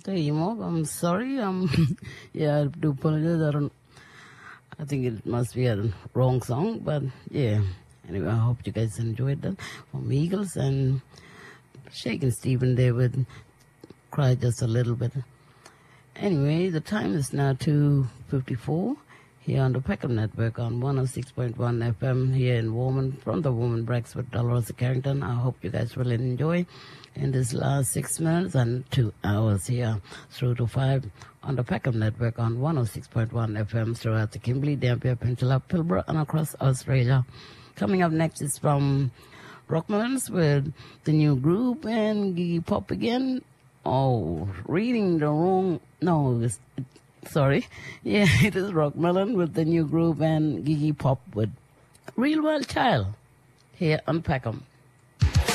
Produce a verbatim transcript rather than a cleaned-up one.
Hey, Mo, I'm sorry. Um, yeah, I do apologize. I don't. I think it must be a wrong song, but yeah. Anyway, I hope you guys enjoyed that from Eagles and Shaking Stephen David. Cry just a little bit. Anyway, the time is now two fifty-four here on the Peckham Network on one oh six point one F M here in Woman from the Woman Breaks with Dolores Carrington. I hope you guys will enjoy in this last six minutes and two hours here through to five on the Peckham Network on one oh six point one F M throughout the Kimberley, Dampier Peninsula, Pilbara, and across Australia. Coming up next is from Rockmans with the new group and Gigi Pop again. Oh, reading the wrong. No, it's, sorry. Yeah, it is Rockmelon with the new group and Gigi Pop with Real Wild Child here on Peckham.